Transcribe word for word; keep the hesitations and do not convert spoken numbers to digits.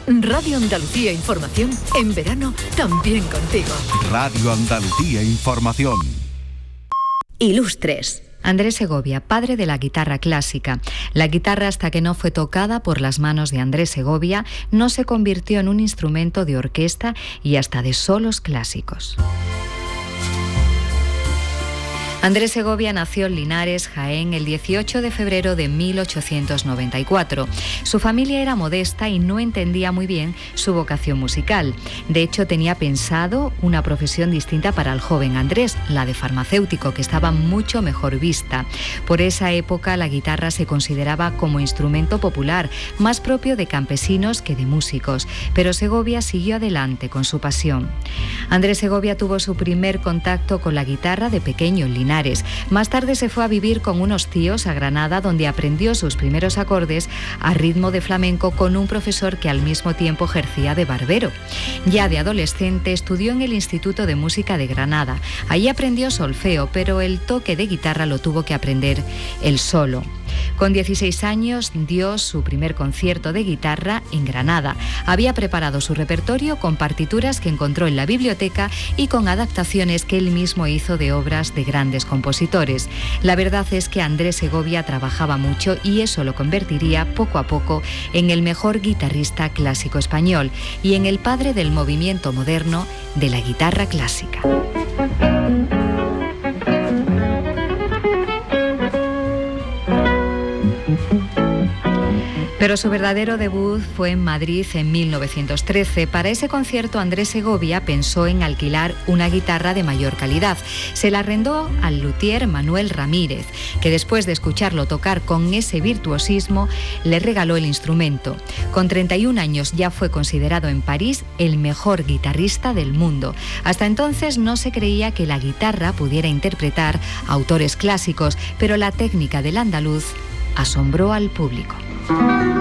Radio Andalucía Información, en verano también contigo. Radio Andalucía Información. Ilustres. Andrés Segovia, padre de la guitarra clásica. La guitarra, hasta que no fue tocada por las manos de Andrés Segovia, no se convirtió en un instrumento de orquesta y hasta de solos clásicos. Andrés Segovia nació en Linares, Jaén, el dieciocho de febrero de mil ochocientos noventa y cuatro. Su familia era modesta y no entendía muy bien su vocación musical. De hecho, tenía pensado una profesión distinta para el joven Andrés, la de farmacéutico, que estaba mucho mejor vista. Por esa época, la guitarra se consideraba como instrumento popular, más propio de campesinos que de músicos. Pero Segovia siguió adelante con su pasión. Andrés Segovia tuvo su primer contacto con la guitarra de pequeño en Linares. Más tarde se fue a vivir con unos tíos a Granada, donde aprendió sus primeros acordes a ritmo de flamenco con un profesor que al mismo tiempo ejercía de barbero. Ya de adolescente estudió en el Instituto de Música de Granada. Allí aprendió solfeo, pero el toque de guitarra lo tuvo que aprender él solo. Con dieciséis años dio su primer concierto de guitarra en Granada. Había preparado su repertorio con partituras que encontró en la biblioteca y con adaptaciones que él mismo hizo de obras de grandes compositores. La verdad es que Andrés Segovia trabajaba mucho y eso lo convertiría poco a poco en el mejor guitarrista clásico español y en el padre del movimiento moderno de la guitarra clásica. Pero su verdadero debut fue en Madrid en mil novecientos trece. Para ese concierto, Andrés Segovia pensó en alquilar una guitarra de mayor calidad. Se la arrendó al luthier Manuel Ramírez, que después de escucharlo tocar con ese virtuosismo, le regaló el instrumento. Con treinta y un años ya fue considerado en París el mejor guitarrista del mundo. Hasta entonces no se creía que la guitarra pudiera interpretar autores clásicos, pero la técnica del andaluz asombró al público.